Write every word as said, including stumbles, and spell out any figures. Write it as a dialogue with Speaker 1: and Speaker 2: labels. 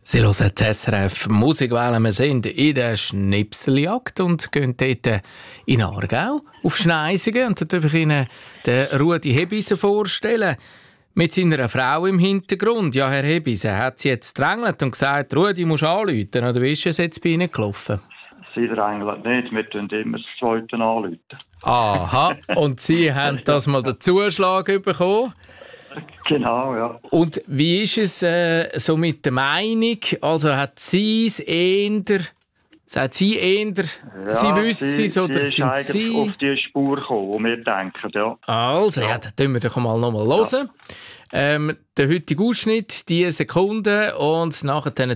Speaker 1: Sie hören die S R F Musikwelle. Wir sind in der Schnipseljagd und gehen dort in Aargau auf Schneisigen. Und da darf ich Ihnen den Rudi Hebbisen vorstellen. Mit seiner Frau im Hintergrund. Ja, Herr Hebbisen, hat sie jetzt gedrängelt und gesagt, Rudi, musst du anrufen? Oder wie ist es jetzt bei Ihnen gelaufen?
Speaker 2: Sie drängeln nicht, wir tun immer das Zweite anrufen.
Speaker 1: Aha, und Sie haben das mal den Zuschlag bekommen?
Speaker 2: Genau, ja.
Speaker 1: Und wie ist es äh, so mit der Meinung? Also hat sie es eher, sagt sie eher,
Speaker 2: ja,
Speaker 1: sie wissen
Speaker 2: sie,
Speaker 1: es oder
Speaker 2: sie
Speaker 1: sind
Speaker 2: ist
Speaker 1: sie?
Speaker 2: auf die Spur gekommen, wo wir denken, ja.
Speaker 1: Also, ja, ja dann hören wir doch mal noch mal hören. Ja. Ähm, der heutige Ausschnitt, die Sekunden und nachher